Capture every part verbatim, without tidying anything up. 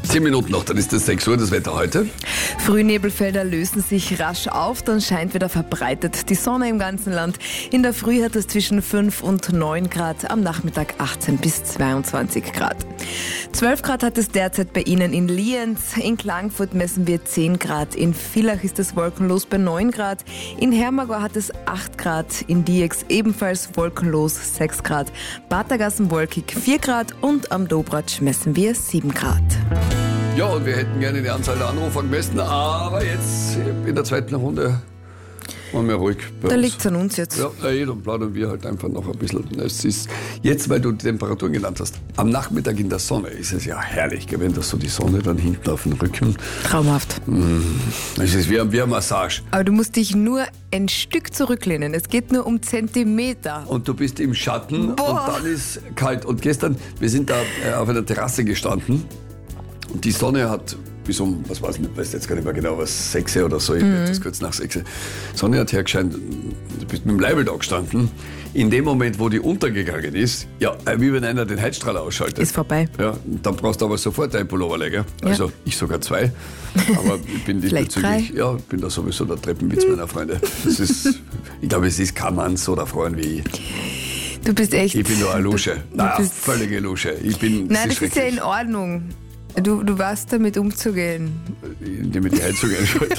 Zehn Minuten noch, dann ist es sechs Uhr, das Wetter heute. Frühnebelfelder lösen sich rasch auf, dann scheint wieder verbreitet die Sonne im ganzen Land. In der Früh hat es zwischen fünf und neun Grad, am Nachmittag achtzehn bis zweiundzwanzig Grad. zwölf Grad hat es derzeit bei Ihnen in Lienz, in Klagenfurt messen wir zehn Grad, in Villach ist es wolkenlos bei neun Grad, in Hermagor hat es acht Grad, in Diex ebenfalls wolkenlos sechs Grad, Batergassen wolkig vier Grad und am Dobratsch messen wir sieben Grad. Ja, und wir hätten gerne die Anzahl der Anrufer gemessen, aber jetzt in der zweiten Runde waren wir ruhig bei Da uns. liegt es an uns jetzt. Ja, dann plaudern wir halt einfach noch ein bisschen. Es ist jetzt, weil du die Temperaturen genannt hast, am Nachmittag in der Sonne ist es ja herrlich, wenn das so die Sonne dann hinten auf dem Rücken. Traumhaft. Es ist wie, wie eine Massage. Aber du musst dich nur ein Stück zurücklehnen. Es geht nur um Zentimeter. Und du bist im Schatten Boah. und dann ist kalt. Und gestern, wir sind da äh, auf einer Terrasse gestanden und die Sonne hat bis um, was weiß ich nicht, weiß jetzt gar nicht mehr genau, was, sechs oder so, ich mhm. das kurz nach sechs. Sonne hat hergescheint, du bist mit dem Leibel da gestanden. In dem Moment, wo die untergegangen ist, ja, wie wenn einer den Heizstrahl ausschaltet. Ist vorbei. Ja, dann brauchst du aber sofort ein Pullover legen. Ja. Also ich sogar zwei. Aber ich bin diesbezüglich, ja, bin da sowieso der Treppenwitz meiner Freunde. Das ist, ich glaube, es ist kein Mann so der Frauen wie ich. Du bist echt... Ich bin nur eine Lusche. Du Nein, bist- völlige Lusche. Ich bin, Nein, das das ist ja in Ordnung. Du, du weißt damit umzugehen. indem ich die Heizung einschalte.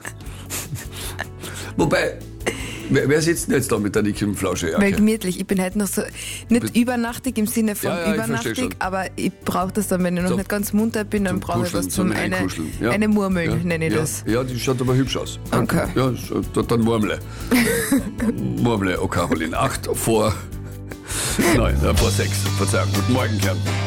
Wobei, wer, wer sitzt denn jetzt da mit der Niki und Flausche? Weil gemütlich. Ich bin halt noch so, nicht bist- übernachtig im Sinne von Ja, ja, ich verstehe übernachtig, schon. aber ich brauche das dann, wenn ich noch So, nicht ganz munter bin, dann zum brauche ich Kuscheln, was zum zum eine, Einkuscheln. Ja. eine Murmel, Ja, nenne ich ja, das. Ja, die schaut aber hübsch aus. Okay. Ja, so, da- dann Murmle. Murmle, oh Caroline, acht vor neun, äh, vor sechs. Verzeihung, guten Morgen, Kern.